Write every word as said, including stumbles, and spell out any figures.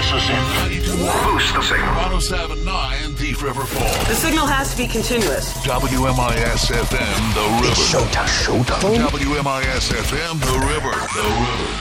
This is it. Boost the signal. one oh seven point nine Thief River Falls. The signal has to be continuous. W M I S F M, The River. It's showtime. Showtime. W M I S F M, The River. The River.